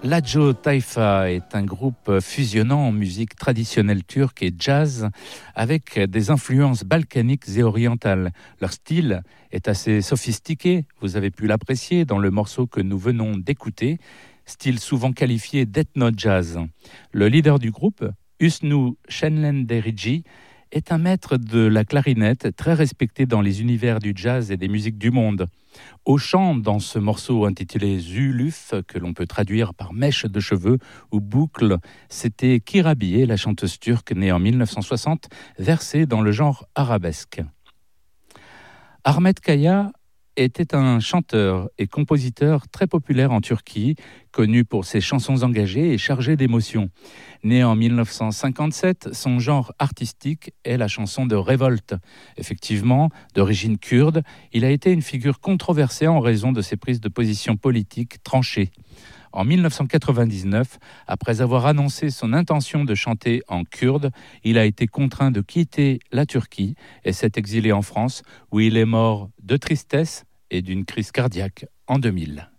Lajo Tayfa est un groupe fusionnant musique traditionnelle turque et jazz avec des influences balkaniques et orientales. Leur style est assez sophistiqué, vous avez pu l'apprécier dans le morceau que nous venons d'écouter, style souvent qualifié d'ethno-jazz. Le leader du groupe, Hüsnü Şenlenderici, est un maître de la clarinette très respecté dans les univers du jazz et des musiques du monde. Au chant, dans ce morceau intitulé Zuluf, que l'on peut traduire par mèche de cheveux ou boucle, c'était Kirabiye, la chanteuse turque née en 1960, versée dans le genre arabesque. Ahmet Kaya était un chanteur et compositeur très populaire en Turquie, connu pour ses chansons engagées et chargées d'émotions. Né en 1957, son genre artistique est la chanson de révolte. Effectivement, d'origine kurde, il a été une figure controversée en raison de ses prises de position politiques tranchées. En 1999, après avoir annoncé son intention de chanter en kurde, il a été contraint de quitter la Turquie et s'est exilé en France, où il est mort de tristesse et d'une crise cardiaque en 2000.